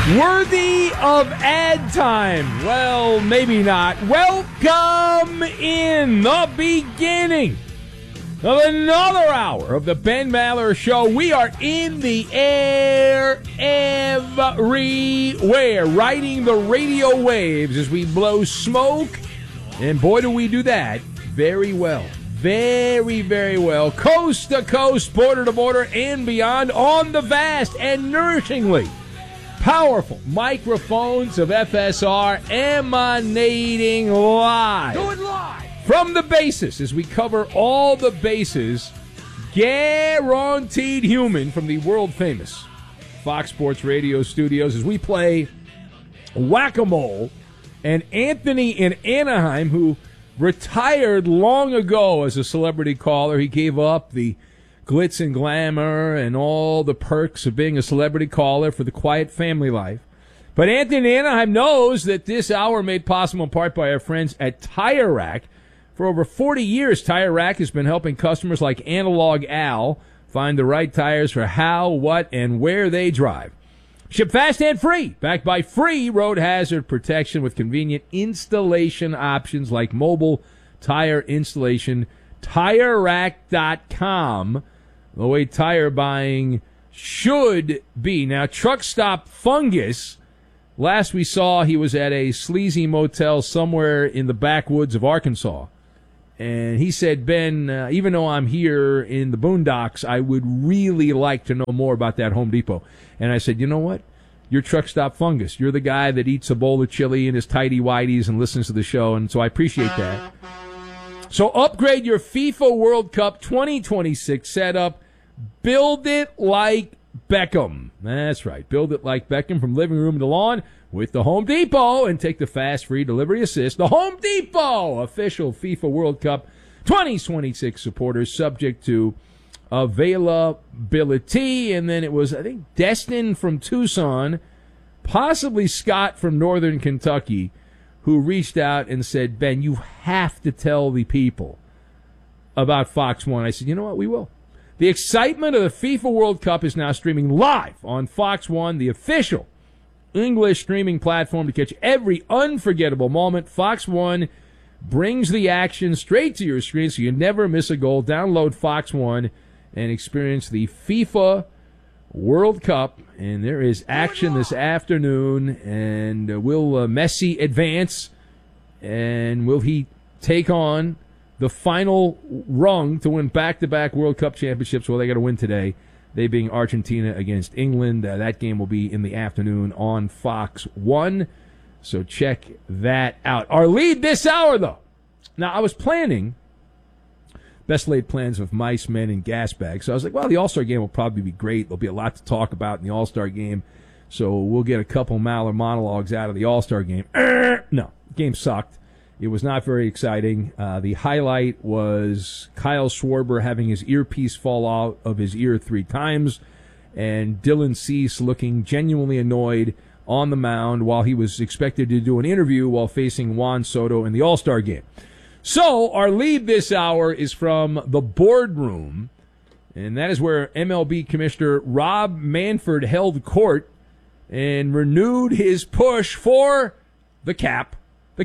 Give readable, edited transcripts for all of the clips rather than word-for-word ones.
Worthy of ad time. Well, maybe not. Welcome in the beginning of another hour of the Ben Maller Show. We are in the air everywhere, riding the radio waves as we blow smoke. And boy, do we do that very well. Very, very well. Coast to coast, border to border, and beyond on the vast and nourishingly powerful microphones of FSR emanating live. Do it live! From the bases as we cover all the bases, guaranteed human from the world-famous Fox Sports Radio studios as we play whack-a-mole. And Anthony in Anaheim, who retired long ago as a celebrity caller, he gave up the glitz and glamour and all the perks of being a celebrity caller for the quiet family life. But Anthony in Anaheim knows that this hour made possible in part by our friends at Tire Rack. For over 40 years, Tire Rack has been helping customers like Analog Al find the right tires for how, what, and where they drive. Ship fast and free, backed by free road hazard protection with convenient installation options like mobile tire installation. TireRack.com, the way tire buying should be. Now, Truck Stop Fungus, last we saw he was at a sleazy motel somewhere in the backwoods of Arkansas. And he said, Ben, even though I'm here in the boondocks, I would really like to know more about that Home Depot. And I said, you know what? You're Truck Stop Fungus. You're the guy that eats a bowl of chili in his tighty-whities and listens to the show, and so I appreciate that. So upgrade your FIFA World Cup 2026 setup. Build it like Beckham. That's right. Build it like Beckham from living room to lawn with the Home Depot and take the fast free delivery assist. The Home Depot, official FIFA World Cup 2026 supporters, subject to availability. And then it was, I think, Destin from Tucson, possibly Scott from Northern Kentucky, who reached out and said, Ben, you have to tell the people about Fox One. I said, you know what? We will. The excitement of the FIFA World Cup is now streaming live on Fox One, the official English streaming platform to catch every unforgettable moment. Fox One brings the action straight to your screen so you never miss a goal. Download Fox One and experience the FIFA World Cup. And there is action this afternoon. And will Messi advance? And will he take on the final rung to win back-to-back World Cup championships? Well, they got to win today. They being Argentina against England. That game will be in the afternoon on Fox 1. So check that out. Our lead this hour, though. Now, I was planning best laid plans of mice, men, and gas bags. So I was like, well, the All-Star game will probably be great. There'll be a lot to talk about in the All-Star game. So we'll get a couple Maller monologues out of the All-Star game. No, the game sucked. It was not very exciting. The highlight was Kyle Schwarber having his earpiece fall out of his ear 3 times, and Dylan Cease looking genuinely annoyed on the mound while he was expected to do an interview while facing Juan Soto in the All-Star game. So our lead this hour is from the boardroom, and that is where MLB Commissioner Rob Manfred held court and renewed his push for the cap, the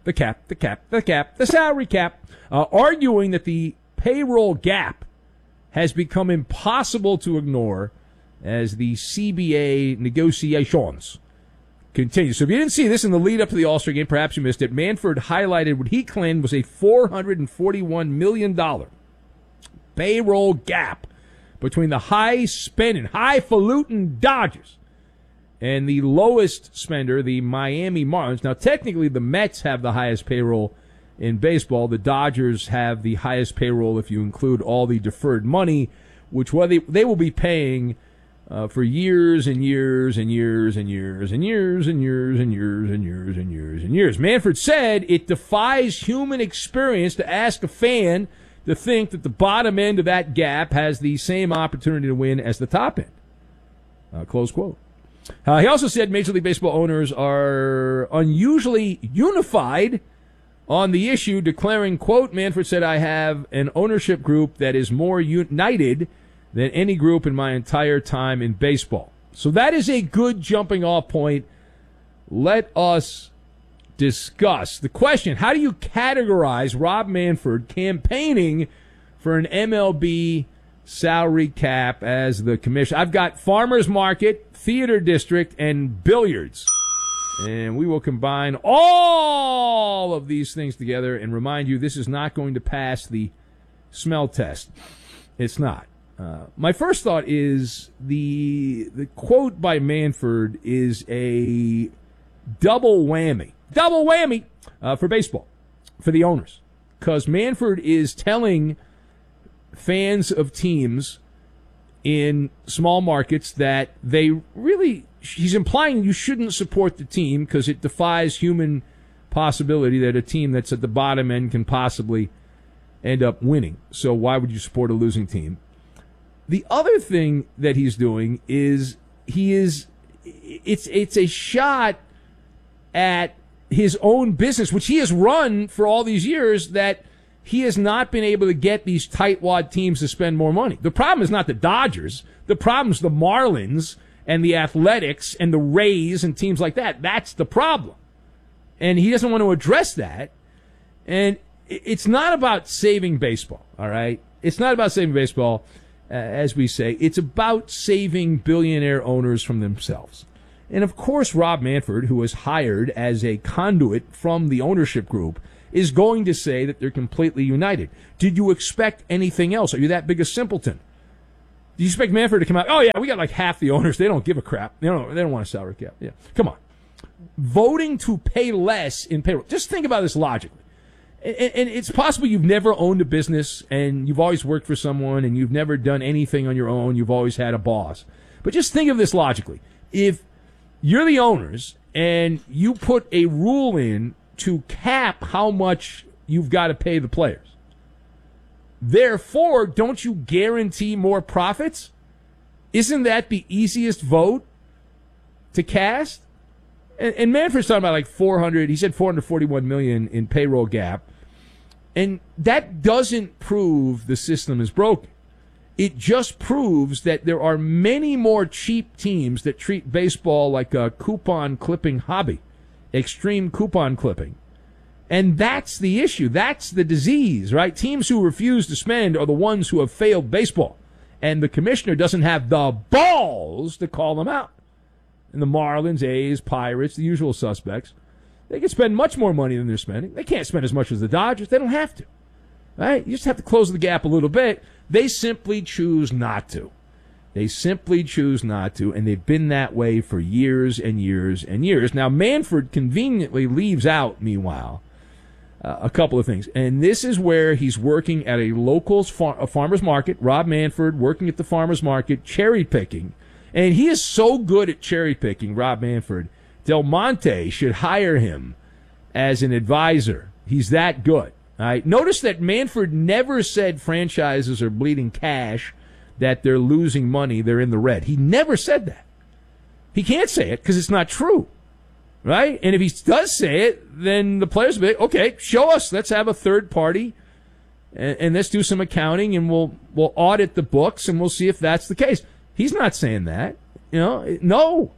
salary cap, arguing that the payroll gap has become impossible to ignore as the CBA negotiations continue. So if you didn't see this in the lead up to the All-Star game, perhaps you missed it. Manfred highlighted what he claimed was a $441 million payroll gap between the high-spending, highfalutin Dodgers and the lowest spender, the Miami Marlins. Now, technically, the Mets have the highest payroll in baseball. The Dodgers have the highest payroll if you include all the deferred money, which they will be paying for years and years and years and years and years and years and years and years and years and years. Manfred said it defies human experience to ask a fan to think that the bottom end of that gap has the same opportunity to win as the top end. Close quote. He also said Major League Baseball owners are unusually unified on the issue, declaring, quote, Manfred said, I have an ownership group that is more united than any group in my entire time in baseball. So that is a good jumping off point. Let us discuss the question: how do you categorize Rob Manfred campaigning for an MLB salary cap as the commissioner? I've got farmers market, theater district, and billiards. And we will combine all of these things together and remind you this is not going to pass the smell test. It's not. My first thought is the quote by Manfred is a double whammy. Double whammy for baseball, for the owners. Because Manfred is telling fans of teams in small markets that he's implying you shouldn't support the team because it defies human possibility that a team that's at the bottom end can possibly end up winning. So why would you support a losing team? The other thing that he's doing is it's a shot at his own business, which he has run for all these years, that he has not been able to get these tightwad teams to spend more money. The problem is not the Dodgers. The problem is the Marlins and the Athletics and the Rays and teams like that. That's the problem. And he doesn't want to address that. And it's not about saving baseball, all right? It's not about saving baseball, as we say. It's about saving billionaire owners from themselves. And, of course, Rob Manfred, who was hired as a conduit from the ownership group, is going to say that they're completely united. Did you expect anything else? Are you that big a simpleton? Do you expect Manfred to come out, oh, yeah, we got like half the owners. They don't give a crap. They don't want a salary cap. Yeah, come on. Voting to pay less in payroll. Just think about this logically. And it's possible you've never owned a business and you've always worked for someone and you've never done anything on your own. You've always had a boss. But just think of this logically. If you're the owners and you put a rule in to cap how much you've got to pay the players, therefore, don't you guarantee more profits? Isn't that the easiest vote to cast? And Manfred's talking about like 400, he said 441 million in payroll gap. And that doesn't prove the system is broken. It just proves that there are many more cheap teams that treat baseball like a coupon clipping hobby, extreme coupon clipping. And that's the issue. That's the disease, right? Teams who refuse to spend are the ones who have failed baseball. And the commissioner doesn't have the balls to call them out. And the Marlins, A's, Pirates, the usual suspects, they can spend much more money than they're spending. They can't spend as much as the Dodgers. They don't have to. Right? You just have to close the gap a little bit. They simply choose not to. They simply choose not to, and they've been that way for years and years and years. Now, Manfred conveniently leaves out, meanwhile, a couple of things. And this is where he's working at a local farmer's market. Rob Manfred working at the farmer's market, cherry picking. And he is so good at cherry picking, Rob Manfred. Del Monte should hire him as an advisor. He's that good. All right? Notice that Manfred never said franchises are bleeding cash, that they're losing money, they're in the red. He never said that. He can't say it because it's not true. Right? And if he does say it, then the players will be, okay, show us. Let's have a third party and let's do some accounting and we'll audit the books and we'll see if that's the case. He's not saying that. No.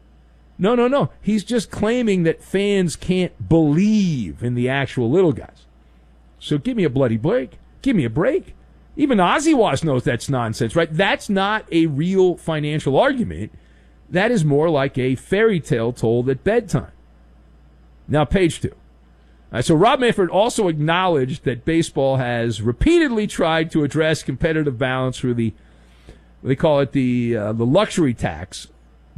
He's just claiming that fans can't believe in the actual little guys. So give me a bloody break. Give me a break. Even Oziwas knows that's nonsense, right? That's not a real financial argument. That is more like a fairy tale told at bedtime. Now, page 2. So Rob Manfred also acknowledged that baseball has repeatedly tried to address competitive balance through they call it the luxury tax.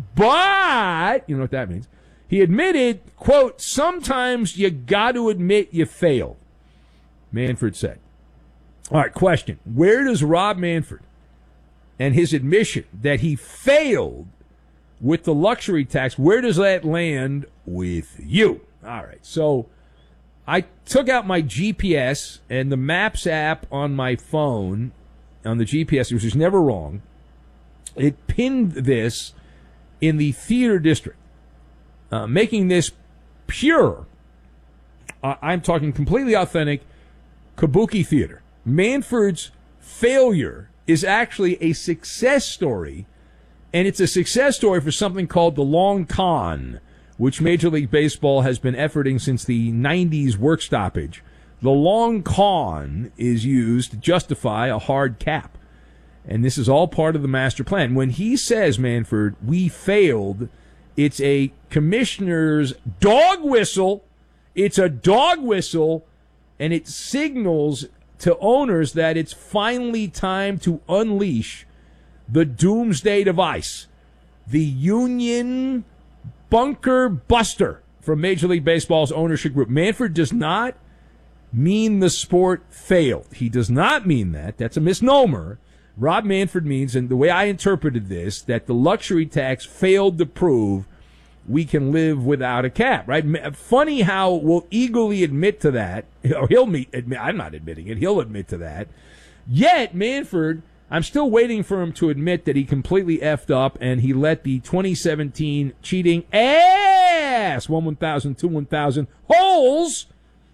But, you know what that means, he admitted, quote, sometimes you got to admit you failed, Manfred said. All right, question. Where does Rob Manfred and his admission that he failed with the luxury tax, where does that land with you? All right, so I took out my GPS and the Maps app on my phone, on the GPS, which is never wrong. It pinned this in the theater district, making this pure, I'm talking completely authentic, kabuki theater. Manfred's failure is actually a success story And it's a success story for something called the long con, which Major League Baseball has been efforting since the 90s work stoppage. The long con is used to justify a hard cap. And this is all part of the master plan. When he says, Manfred, we failed, it's a commissioner's dog whistle. It's a dog whistle, and it signals to owners that it's finally time to unleash the doomsday device, the union bunker buster from Major League Baseball's ownership group. Manfred does not mean the sport failed. He does not mean that. That's a misnomer. Rob Manfred means, and the way I interpreted this, that the luxury tax failed to prove we can live without a cap, right? Funny how we'll eagerly admit to that, or I'm not admitting it, he'll admit to that. Yet, Manfred, I'm still waiting for him to admit that he completely effed up and he let the 2017 cheating ass, 1,000, 2, 1,000 holes,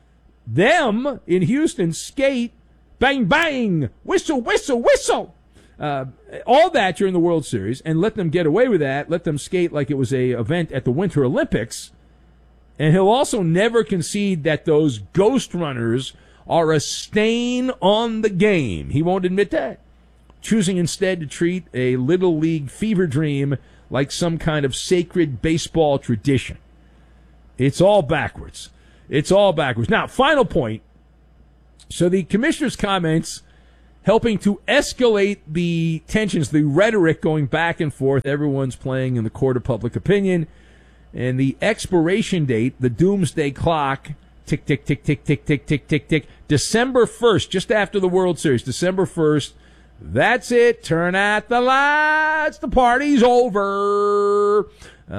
them in Houston skate, bang, bang, whistle, whistle, whistle. All that during the World Series, and let them get away with that, let them skate like it was a event at the Winter Olympics. And he'll also never concede that those ghost runners are a stain on the game. He won't admit that. Choosing instead to treat a Little League fever dream like some kind of sacred baseball tradition. It's all backwards. It's all backwards. Now, final point. So the commissioner's comments helping to escalate the tensions, the rhetoric going back and forth. Everyone's playing in the court of public opinion. And the expiration date, the doomsday clock, tick, tick, tick, tick, tick, tick, tick, tick, tick. December 1st, just after the World Series, December 1st. That's it. Turn out the lights. The party's over.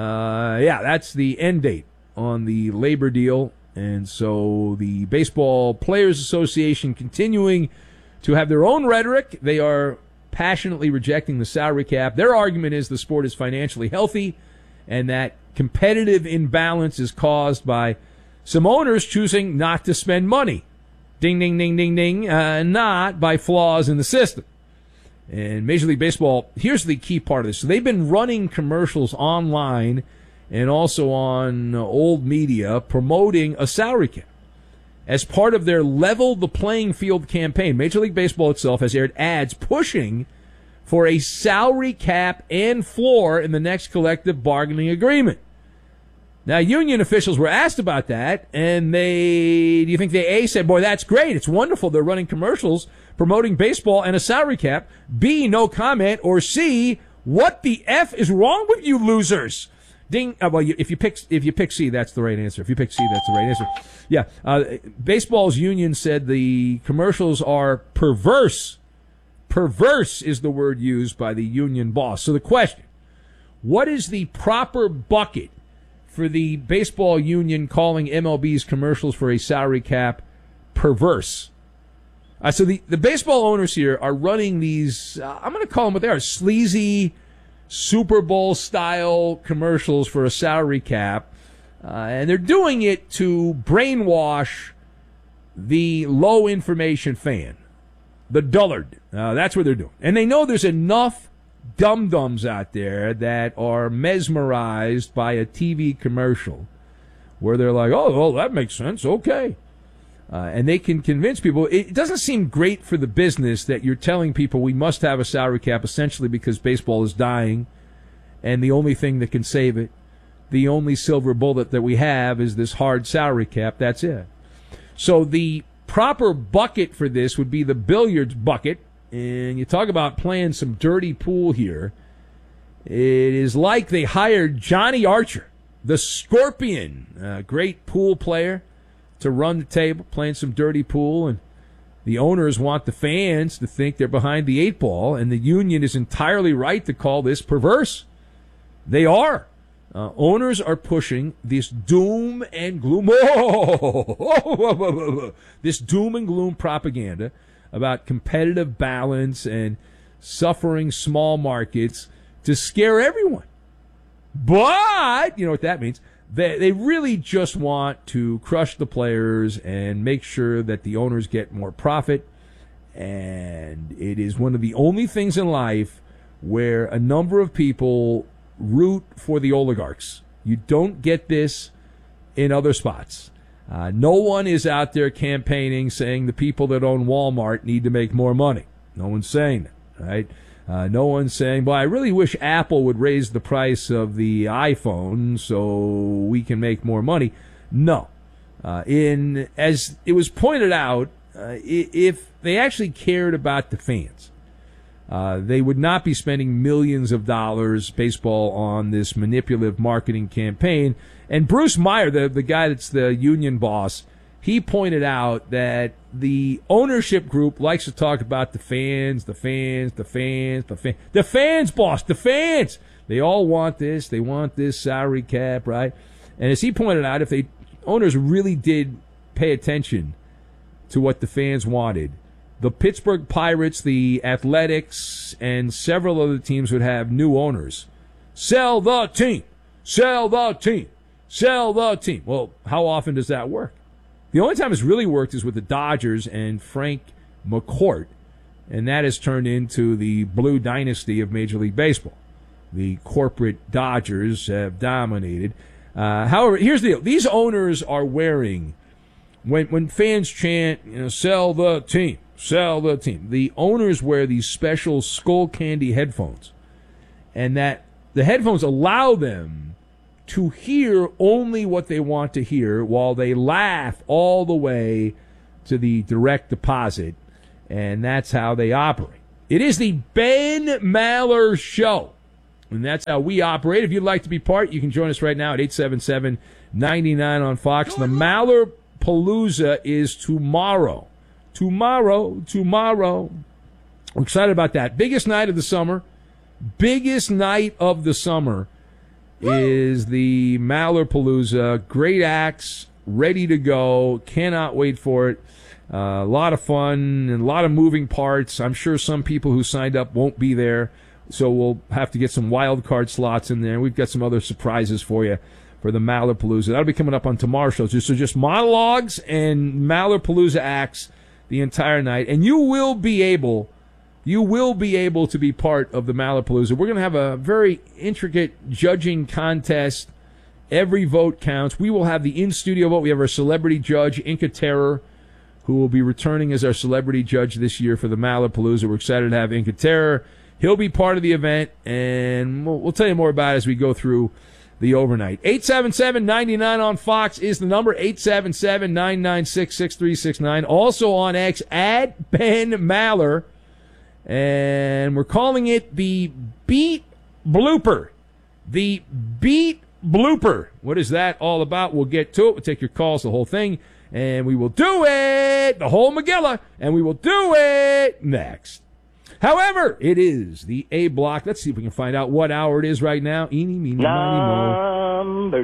That's the end date on the labor deal. And so the Baseball Players Association continuing to have their own rhetoric. They are passionately rejecting the salary cap. Their argument is the sport is financially healthy and that competitive imbalance is caused by some owners choosing not to spend money. Ding, ding, ding, ding, ding. Not by flaws in the system. And Major League Baseball, here's the key part of this. So they've been running commercials online and also on old media promoting a salary cap. As part of their Level the Playing Field campaign, Major League Baseball itself has aired ads pushing for a salary cap and floor in the next collective bargaining agreement. Now, union officials were asked about that, and do you think they, A, said, boy, that's great, it's wonderful, they're running commercials promoting baseball and a salary cap, B, no comment, or C, what the F is wrong with you losers? Ding. If you pick C, that's the right answer. If you pick C, that's the right answer. Yeah. Baseball's union said the commercials are perverse. Perverse is the word used by the union boss. So the question, what is the proper bucket for the baseball union calling MLB's commercials for a salary cap perverse? So the baseball owners here are running these, I'm going to call them what they are, sleazy Super Bowl-style commercials for a salary cap, and they're doing it to brainwash the low-information fan, the dullard. That's what they're doing. And they know there's enough dum-dums out there that are mesmerized by a TV commercial where they're like, oh, well, that makes sense, okay. And they can convince people. It doesn't seem great for the business that you're telling people we must have a salary cap essentially because baseball is dying and the only thing that can save it, the only silver bullet that we have is this hard salary cap. That's it. So the proper bucket for this would be the billiards bucket. And you talk about playing some dirty pool here. It is like they hired Johnny Archer, the Scorpion, great pool player, to run the table, playing some dirty pool, and the owners want the fans to think they're behind the eight ball, and the union is entirely right to call this perverse. They are. Owners are pushing this doom and gloom, this doom and gloom propaganda about competitive balance and suffering small markets to scare everyone. But, you know what that means? They really just want to crush the players and make sure that the owners get more profit. And it is one of the only things in life where a number of people root for the oligarchs. You don't get this in other spots. No one is out there campaigning saying the people that own Walmart need to make more money. No one's saying that, right? No one's saying, well, I really wish Apple would raise the price of the iPhone so we can make more money. No. As it was pointed out, if they actually cared about the fans, they would not be spending millions of dollars, baseball, on this manipulative marketing campaign. And Bruce Meyer, the guy that's the union boss, he pointed out that the ownership group likes to talk about the fans, boss, the fans. They all want this. They want this salary cap, right? And as he pointed out, if owners really did pay attention to what the fans wanted, the Pittsburgh Pirates, the Athletics, and several other teams would have new owners. Sell the team. Sell the team. Sell the team. Well, how often does that work? The only time it's really worked is with the Dodgers and Frank McCourt, and that has turned into the blue dynasty of Major League Baseball. The corporate Dodgers have dominated. However, here's the deal. These owners are wearing, when fans chant, sell the team, sell the team, the owners wear these special skull candy headphones, and that the headphones allow them to hear only what they want to hear while they laugh all the way to the direct deposit, and that's how they operate. It is the Ben Maller Show, and that's how we operate. If you'd like to be part, you can join us right now at 877-99 on Fox. The Maller Palooza is tomorrow. Tomorrow. We're excited about that. Biggest night of the summer is the Maller Palooza. Great acts, ready to go. Cannot wait for it. A lot of fun and a lot of moving parts. I'm sure some people who signed up won't be there, so we'll have to get some wild card slots in there. We've got some other surprises for you for the Maller Palooza. That'll be coming up on tomorrow's show. So just monologues and Maller Palooza acts the entire night, and you will be able to be part of the Maller Palooza. We're going to have a very intricate judging contest. Every vote counts. We will have the in-studio vote. We have our celebrity judge, Inca Terror, who will be returning as our celebrity judge this year for the Maller Palooza. We're excited to have Inca Terror. He'll be part of the event, and we'll tell you more about it as we go through the overnight. 877-99 on Fox is the number, 877-996-6369. Also on X, at Ben Maller. And we're calling it the Beat Blooper. The Beat Blooper. What is that all about? We'll get to it. We'll take your calls, the whole thing. And we will do it, the whole Megillah. And we will do it next. However, it is the A block. Let's see if we can find out what hour it is right now. Eeny, meeny, miny, mo. Number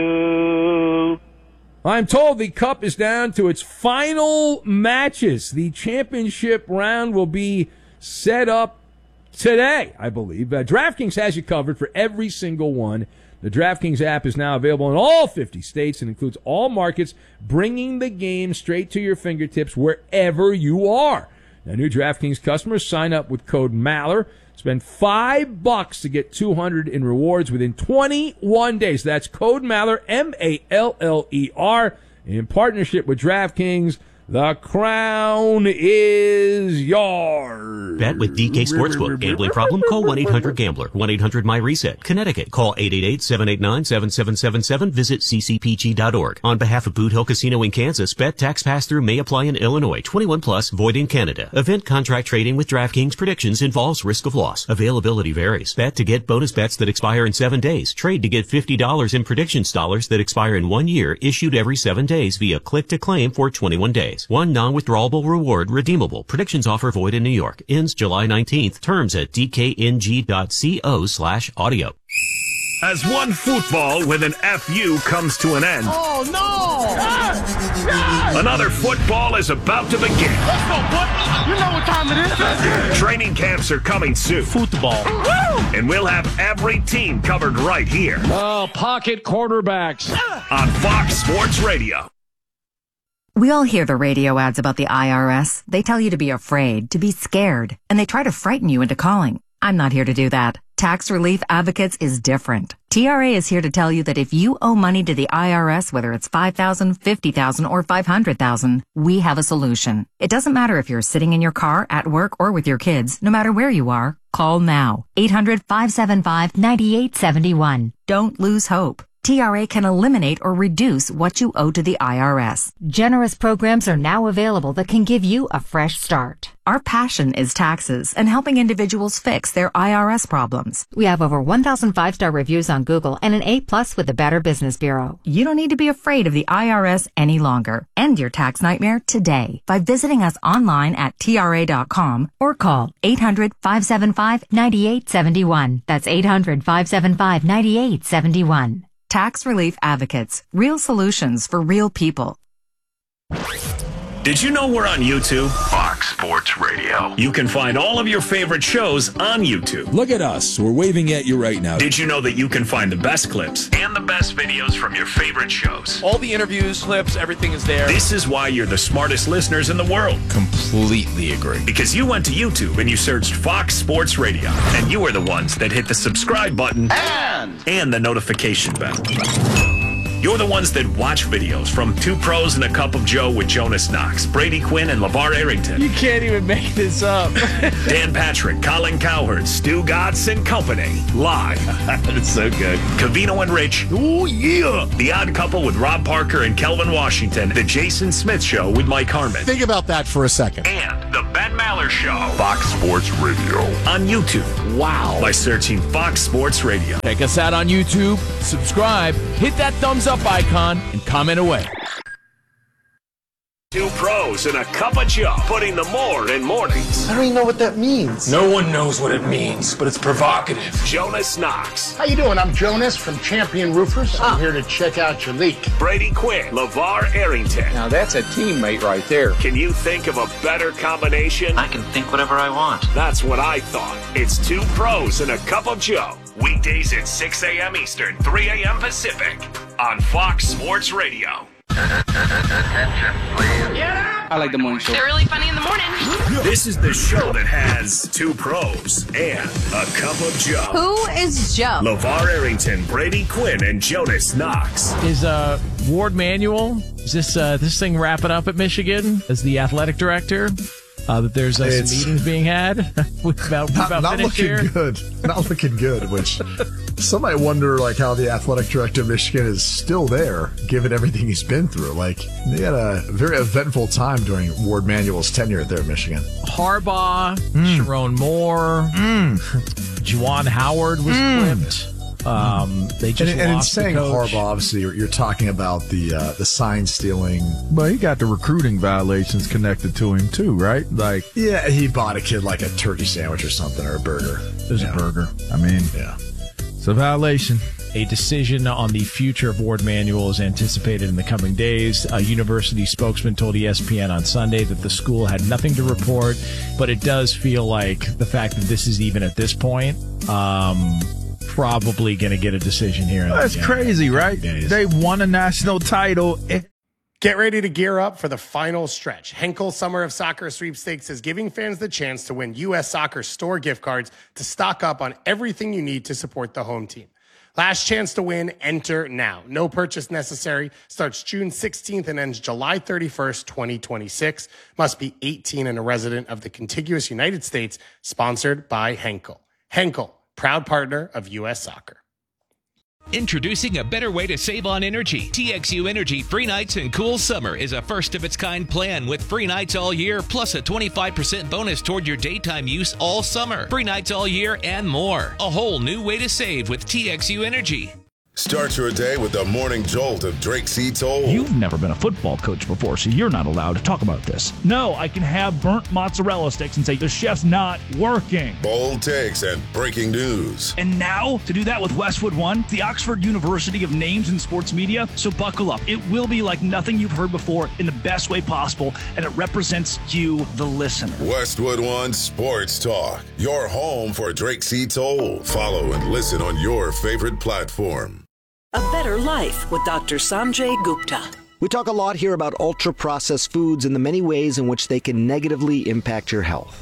2. I'm told the Cup is down to its final matches. The championship round will be set up today, I believe. DraftKings has you covered for every single one. The DraftKings app is now available in all 50 states and includes all markets, bringing the game straight to your fingertips wherever you are. Now, new DraftKings customers sign up with code Maller. Spend $5 to get $200 in rewards within 21 days. That's code Maller, M-A-L-L-E-R, in partnership with DraftKings. The crown is yours. Bet with DK Sportsbook. Gambling problem? Call 1-800-GAMBLER. 1-800-MY-RESET. Connecticut. Call 888-789-7777. Visit ccpg.org. On behalf of Boot Hill Casino in Kansas, bet tax pass-through may apply in Illinois. 21 plus, void in Canada. Event contract trading with DraftKings predictions involves risk of loss. Availability varies. Bet to get bonus bets that expire in 7 days. Trade to get $50 in predictions dollars that expire in 1 year, issued every 7 days via click to claim for 21 days. One non-withdrawable reward redeemable. Predictions offer void in New York. Ends July 19th. Terms at dkng.co/audio. As one football with an FU comes to an end. Oh, no! Another football is about to begin. Let's go, boy! You know what time it is. Training camps are coming soon. Football. And we'll have every team covered right here. Pocket quarterbacks. On Fox Sports Radio. We all hear the radio ads about the IRS. They tell you to be afraid, to be scared, and they try to frighten you into calling. I'm not here to do that. Tax Relief Advocates is different. TRA is here to tell you that if you owe money to the IRS, whether it's $5,000, $50,000, or $500,000, we have a solution. It doesn't matter if you're sitting in your car, at work, or with your kids. No matter where you are, call now. 800-575-9871. Don't lose hope. TRA can eliminate or reduce what you owe to the IRS. Generous programs are now available that can give you a fresh start. Our passion is taxes and helping individuals fix their IRS problems. We have over 1,000 5-star reviews on Google and an A+ with the Better Business Bureau. You don't need to be afraid of the IRS any longer. End your tax nightmare today by visiting us online at TRA.com or call 800-575-9871. That's 800-575-9871. Tax Relief Advocates. Real solutions for real people. Did you know we're on YouTube? Fox Sports Radio. You can find all of your favorite shows on YouTube. Look at us. We're waving at you right now. Did you know that you can find the best clips And the best videos from your favorite shows. All the interviews, clips, everything is there. This is why you're the smartest listeners in the world. Completely agree. Because you went to YouTube and you searched Fox Sports Radio. And you are the ones that hit the subscribe button and the notification bell. You're the ones that watch videos from Two Pros and a Cup of Joe with Jonas Knox, Brady Quinn, and LeVar Arrington. You can't even make this up. Dan Patrick, Colin Cowherd, Stu Gatz and Company. Live. It's so good. Covino and Rich. Oh, yeah. The Odd Couple with Rob Parker and Kelvin Washington. The Jason Smith Show with Mike Harmon. Think about that for a second. And The Ben Maller Show. Fox Sports Radio. On YouTube. Wow. By searching Fox Sports Radio. Check us out on YouTube, subscribe, hit that thumbs up icon, and comment away. Two Pros and a Cup of Joe. Putting the more in mornings. I don't even know what that means. No one knows what it means, but it's provocative. Jonas Knox. How you doing? I'm Jonas from Champion Roofers. I'm here to check out your leak. Brady Quinn. LeVar Arrington. Now that's a teammate right there. Can you think of a better combination? I can think whatever I want. That's what I thought. It's Two Pros and a Cup of Joe. Weekdays at 6 a.m. Eastern, 3 a.m. Pacific. On Fox Sports Radio. I like the morning show. They're really funny in the morning. This is the show that has Two Pros and a Cup of Joe. Who is Joe? LeVar Arrington, Brady Quinn, and Jonas Knox. Is Ward Manuel, is this thing wrapping up at Michigan as the athletic director? That there's some meetings being had about not looking here. good. Not looking good, which some might wonder how the athletic director of Michigan is still there, given everything he's been through. They had a very eventful time during Ward Manuel's tenure there at Michigan. Harbaugh, Sharon Moore, Juwan Howard was flipped. They just and in lost saying the coach. Harbaugh, obviously, you're talking about the sign stealing. But he got the recruiting violations connected to him too, right? Yeah, he bought a kid a turkey sandwich or something, or a burger. It was a burger. I mean, yeah, it's a violation. A decision on the future of Ward Manuel is anticipated in the coming days. A university spokesman told ESPN on Sunday that the school had nothing to report, but it does feel like the fact that this is even at this point, probably going to get a decision here. That's crazy, right? They won a national title. Get ready to gear up for the final stretch. Henkel Summer of Soccer Sweepstakes is giving fans the chance to win U.S. Soccer store gift cards to stock up on everything you need to support the home team. Last chance to win, enter now. No purchase necessary. Starts June 16th and ends July 31st, 2026. Must be 18 and a resident of the contiguous United States. Sponsored by Henkel. Henkel, proud partner of U.S. Soccer. Introducing a better way to save on energy. TXU Energy Free Nights and Cool Summer is a first-of-its-kind plan with free nights all year, plus a 25% bonus toward your daytime use all summer. Free nights all year and more. A whole new way to save with TXU Energy. Start your day with the morning jolt of Drake C. Toll. You've never been a football coach before, so you're not allowed to talk about this. No, I can have burnt mozzarella sticks and say, the chef's not working. Bold takes and breaking news. And now, to do that with Westwood One, the Oxford University of names in sports media, so buckle up. It will be like nothing you've heard before in the best way possible, and it represents you, the listener. Westwood One Sports Talk, your home for Drake C. Toll. Follow and listen on your favorite platform. A better life with Dr. Sanjay Gupta. We talk a lot here about ultra-processed foods and the many ways in which they can negatively impact your health.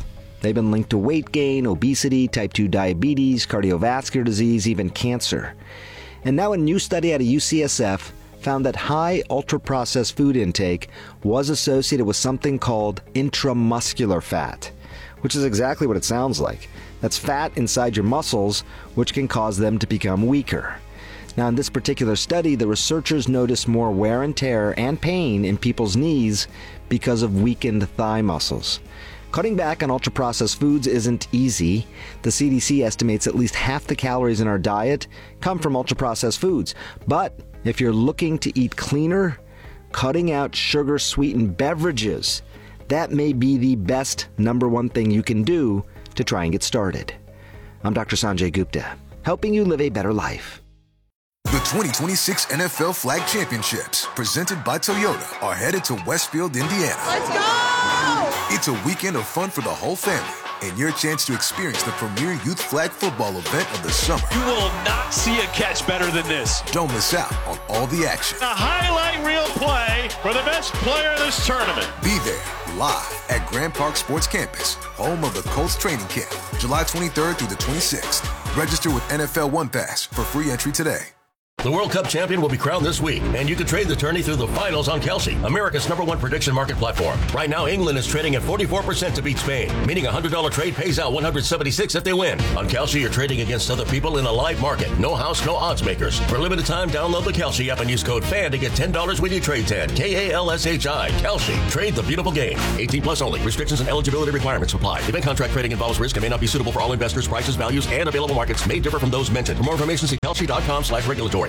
They've been linked to weight gain, obesity, type 2 diabetes, cardiovascular disease, even cancer. And now a new study out of UCSF found that high ultra-processed food intake was associated with something called intramuscular fat, which is exactly what it sounds like. That's fat inside your muscles, which can cause them to become weaker. Now, in this particular study, the researchers noticed more wear and tear and pain in people's knees because of weakened thigh muscles. Cutting back on ultra-processed foods isn't easy. The CDC estimates at least half the calories in our diet come from ultra-processed foods. But if you're looking to eat cleaner, cutting out sugar-sweetened beverages, that may be the best number one thing you can do to try and get started. I'm Dr. Sanjay Gupta, helping you live a better life. The 2026 NFL Flag Championships, presented by Toyota, are headed to Westfield, Indiana. Let's go! It's a weekend of fun for the whole family and your chance to experience the premier youth flag football event of the summer. You will not see a catch better than this. Don't miss out on all the action. A highlight reel play for the best player of this tournament. Be there live at Grand Park Sports Campus, home of the Colts training camp, July 23rd through the 26th. Register with NFL One Pass for free entry today. The World Cup champion will be crowned this week, and you can trade the tourney through the finals on Kalshi, America's #1 prediction market platform. Right now, England is trading at 44% to beat Spain, meaning a $100 trade pays out $176 if they win. On Kalshi, you're trading against other people in a live market. No house, no odds makers. For a limited time, download the Kalshi app and use code FAN to get $10 when you trade 10. KALSHI. Kalshi. Trade the beautiful game. 18 plus only. Restrictions and eligibility requirements apply. Event contract trading involves risk and may not be suitable for all investors. Prices, values, and available markets may differ from those mentioned. For more information, see kalshi.com/regulatory.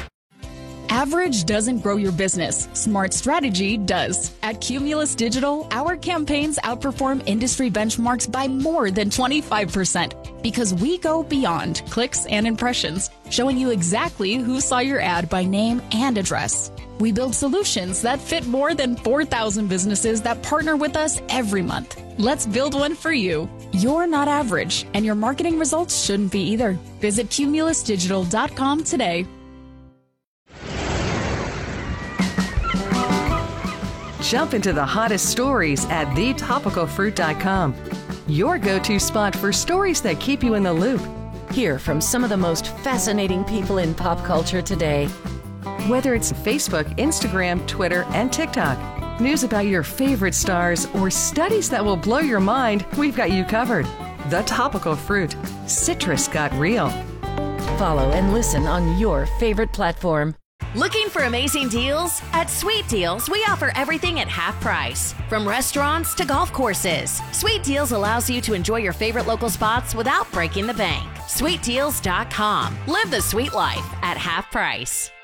Average doesn't grow your business. Smart strategy does. At Cumulus Digital, our campaigns outperform industry benchmarks by more than 25% because we go beyond clicks and impressions, showing you exactly who saw your ad by name and address. We build solutions that fit more than 4,000 businesses that partner with us every month. Let's build one for you. You're not average, and your marketing results shouldn't be either. Visit cumulusdigital.com today. Jump into the hottest stories at thetopicalfruit.com. Your go-to spot for stories that keep you in the loop. Hear from some of the most fascinating people in pop culture today. Whether it's Facebook, Instagram, Twitter, and TikTok, news about your favorite stars, or studies that will blow your mind, we've got you covered. The Topical Fruit. Citrus got real. Follow and listen on your favorite platform. Looking for amazing deals? At Sweet Deals, we offer everything at half price. From restaurants to golf courses, Sweet Deals allows you to enjoy your favorite local spots without breaking the bank. SweetDeals.com. Live the sweet life at half price.